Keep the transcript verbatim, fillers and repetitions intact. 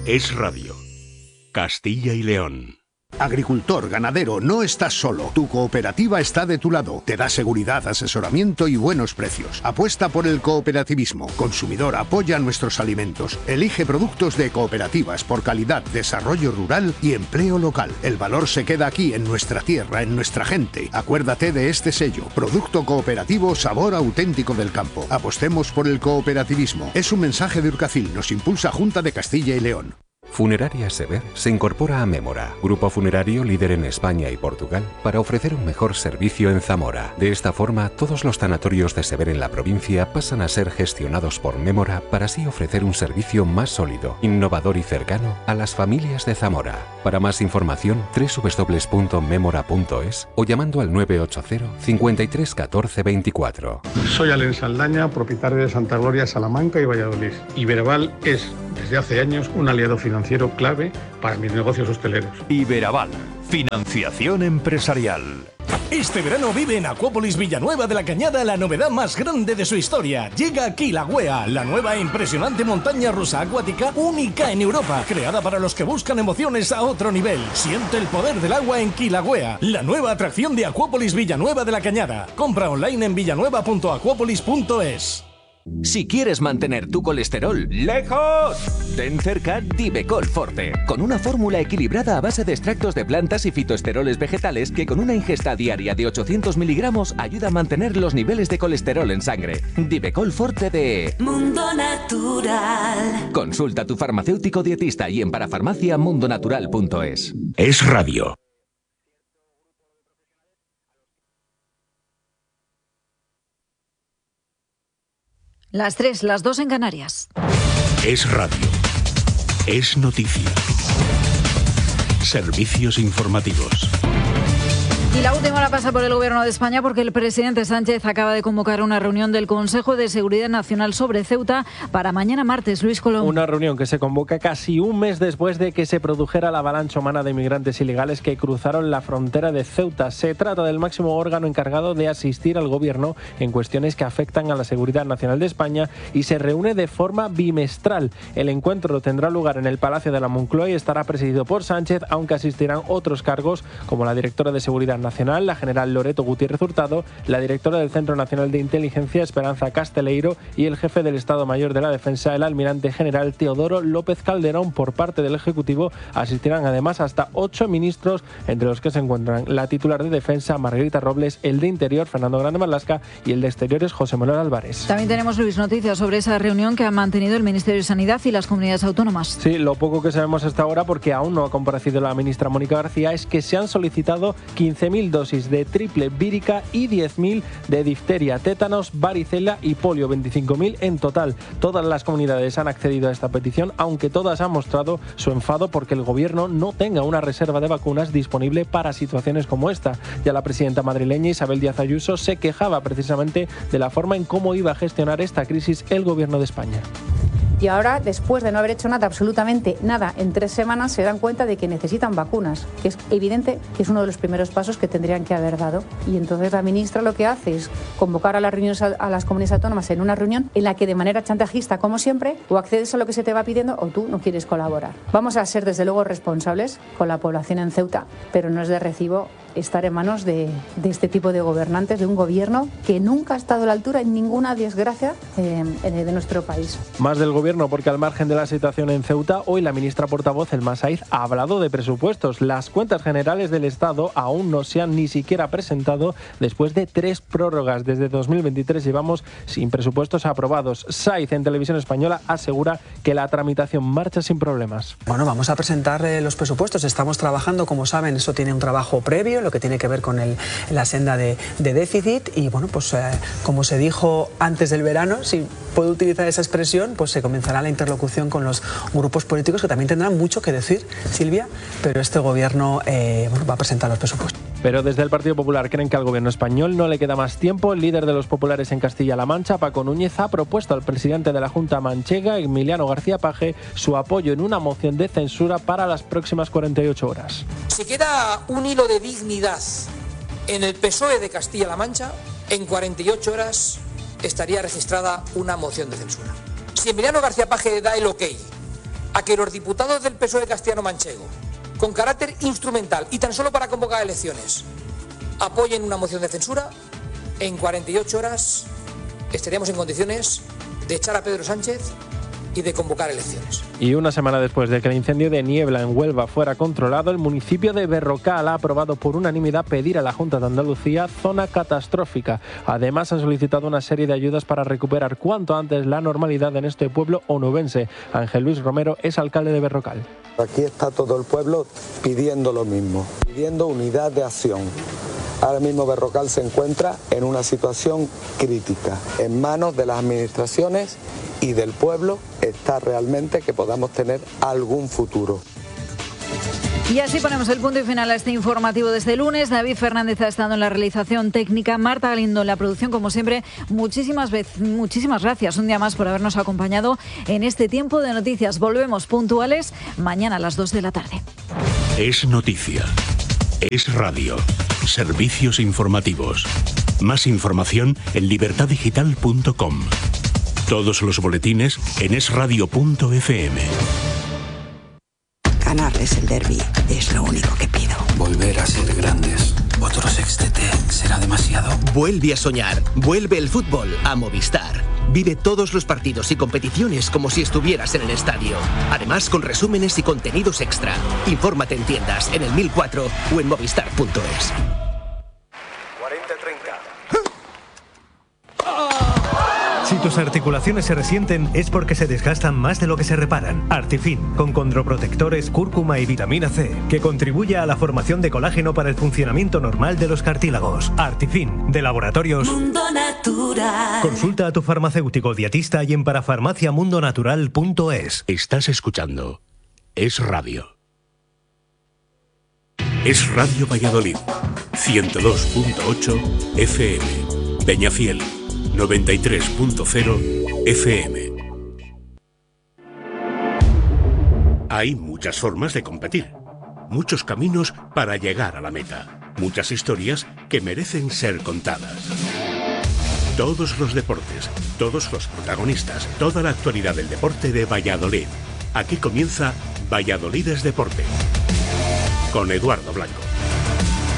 Es Radio. Castilla y León. Agricultor, ganadero, no estás solo. Tu cooperativa está de tu lado. Te da seguridad, asesoramiento y buenos precios. Apuesta por el cooperativismo. Consumidor, apoya nuestros alimentos. Elige productos de cooperativas por calidad, desarrollo rural y empleo local. El valor se queda aquí, en nuestra tierra, en nuestra gente. Acuérdate de este sello. Producto cooperativo, sabor auténtico del campo. Apostemos por el cooperativismo. Es un mensaje de Urcacil. Nos impulsa Junta de Castilla y León. Funeraria Sever se incorpora a Mémora, grupo funerario líder en España y Portugal, para ofrecer un mejor servicio en Zamora. De esta forma, todos los tanatorios de Sever en la provincia pasan a ser gestionados por Mémora para así ofrecer un servicio más sólido, innovador y cercano a las familias de Zamora. Para más información, doble u doble u doble u punto memora punto es o llamando al nueve ocho cero, cincuenta y tres, catorce, veinticuatro. Soy Alen Saldaña, propietario de Santa Gloria, Salamanca y Valladolid. Iberaval es, desde hace años, un aliado financiero clave para mis negocios hosteleros. Iberaval, financiación empresarial. Este verano vive en Acuópolis Villanueva de la Cañada la novedad más grande de su historia. Llega Kilauea, la nueva e impresionante montaña rusa acuática única en Europa, creada para los que buscan emociones a otro nivel. Siente el poder del agua en Kilauea, la nueva atracción de Acuópolis Villanueva de la Cañada. Compra online en villanueva punto acuópolis punto es. Si quieres mantener tu colesterol lejos, ten cerca Divecol Forte, con una fórmula equilibrada a base de extractos de plantas y fitoesteroles vegetales que con una ingesta diaria de ochocientos miligramos ayuda a mantener los niveles de colesterol en sangre. Divecol Forte de Mundo Natural. Consulta a tu farmacéutico dietista y en parafarmacia mundo natural punto es. Es Radio. Las tres, las dos en Canarias. Es Radio. Es noticia. Servicios informativos. Y la última hora pasa por el Gobierno de España porque el presidente Sánchez acaba de convocar una reunión del Consejo de Seguridad Nacional sobre Ceuta para mañana martes. Luis Colón. Una reunión que se convoca casi un mes después de que se produjera la avalancha humana de inmigrantes ilegales que cruzaron la frontera de Ceuta. Se trata del máximo órgano encargado de asistir al Gobierno en cuestiones que afectan a la seguridad nacional de España y se reúne de forma bimestral. El encuentro tendrá lugar en el Palacio de la Moncloa y estará presidido por Sánchez, aunque asistirán otros cargos como la directora de Seguridad Nacional, la general Loreto Gutiérrez Hurtado, la directora del Centro Nacional de Inteligencia, Esperanza Casteleiro, y el jefe del Estado Mayor de la Defensa, el almirante general Teodoro López Calderón. Por parte del Ejecutivo asistirán además hasta ocho ministros, entre los que se encuentran la titular de Defensa, Margarita Robles, el de Interior, Fernando Grande Marlaska, y el de Exteriores, José Manuel Álvarez. También tenemos, Luis, noticias sobre esa reunión que han mantenido el Ministerio de Sanidad y las comunidades autónomas. Sí, lo poco que sabemos hasta ahora, porque aún no ha comparecido la ministra Mónica García, es que se han solicitado quince mil dosis de triple vírica y diez mil de difteria, tétanos, varicela y polio, veinticinco mil en total. Todas las comunidades han accedido a esta petición, aunque todas han mostrado su enfado porque el Gobierno no tenga una reserva de vacunas disponible para situaciones como esta. Ya la presidenta madrileña Isabel Díaz Ayuso se quejaba precisamente de la forma en cómo iba a gestionar esta crisis el Gobierno de España. Y ahora, después de no haber hecho nada, absolutamente nada, en tres semanas se dan cuenta de que necesitan vacunas, que es evidente que es uno de los primeros pasos que tendrían que haber dado. Y entonces la ministra lo que hace es convocar a las reuniones a las comunidades autónomas en una reunión en la que de manera chantajista, como siempre, o accedes a lo que se te va pidiendo o tú no quieres colaborar. Vamos a ser desde luego responsables con la población en Ceuta, pero no es de recibo estar en manos de, de este tipo de gobernantes, de un gobierno que nunca ha estado a la altura en ninguna desgracia eh, de nuestro país. Más del gobierno, porque al margen de la situación en Ceuta, hoy la ministra portavoz Elma Saiz ha hablado de presupuestos. Las cuentas generales del Estado aún no se han ni siquiera presentado después de tres prórrogas. Desde dos mil veintitrés llevamos sin presupuestos aprobados. Saiz en Televisión Española asegura que la tramitación marcha sin problemas. Bueno, vamos a presentar eh, los presupuestos. Estamos trabajando, como saben, eso tiene un trabajo previo, lo que tiene que ver con el, la senda de, de déficit y bueno, pues eh, como se dijo antes del verano, si puedo utilizar esa expresión, pues se comenzará la interlocución con los grupos políticos que también tendrán mucho que decir, Silvia, pero este gobierno eh, bueno, va a presentar los presupuestos. Pero desde el Partido Popular creen que al gobierno español no le queda más tiempo. El líder de los populares en Castilla-La Mancha, Paco Núñez, ha propuesto al presidente de la Junta manchega, Emiliano García Paje, su apoyo en una moción de censura para las próximas cuarenta y ocho horas. Si queda un hilo de dignidad en el P S O E de Castilla-La Mancha, en cuarenta y ocho horas estaría registrada una moción de censura. Si Emiliano García Paje da el ok a que los diputados del P S O E castellano-manchego, con carácter instrumental y tan solo para convocar elecciones, apoyen una moción de censura, en cuarenta y ocho horas estaríamos en condiciones de echar a Pedro Sánchez y de convocar elecciones. Y una semana después de que el incendio de Niebla en Huelva fuera controlado, el municipio de Berrocal ha aprobado por unanimidad pedir a la Junta de Andalucía zona catastrófica. Además, han solicitado una serie de ayudas para recuperar cuanto antes la normalidad en este pueblo onubense. Ángel Luis Romero es alcalde de Berrocal. Aquí está todo el pueblo pidiendo lo mismo, pidiendo unidad de acción. Ahora mismo Berrocal se encuentra en una situación crítica, en manos de las administraciones y del pueblo está realmente que podamos tener algún futuro. Y así ponemos el punto y final a este informativo de este lunes. David Fernández ha estado en la realización técnica, Marta Galindo en la producción, como siempre. Muchísimas veces, muchísimas gracias un día más por habernos acompañado en este tiempo de noticias. Volvemos puntuales mañana a las dos de la tarde. Es noticia. Es radio. Servicios informativos. Más información en libertad digital punto com. Todos los boletines en es radio punto efe eme. Ganarles el derbi es lo único que pido. Volver a ser grandes. Otro sextete será demasiado. Vuelve a soñar. Vuelve el fútbol a Movistar. Vive todos los partidos y competiciones como si estuvieras en el estadio. Además, con resúmenes y contenidos extra. Infórmate en tiendas, en el mil cuatro o en movistar punto es. cuarenta treinta. Si tus articulaciones se resienten es porque se desgastan más de lo que se reparan. Artifin, con condroprotectores, cúrcuma y vitamina C, que contribuye a la formación de colágeno para el funcionamiento normal de los cartílagos. Artifin, de Laboratorios Mundo Natural. Consulta a tu farmacéutico dietista y en parafarmacia mundo natural punto es. Estás escuchando Es Radio. Es Radio Valladolid, ciento dos punto ocho efe eme. Peñafiel, noventa y tres punto cero efe eme. Hay muchas formas de competir, muchos caminos para llegar a la meta, muchas historias que merecen ser contadas. Todos los deportes, todos los protagonistas, toda la actualidad del deporte de Valladolid. Aquí comienza Valladolid es Deporte, con Eduardo Blanco.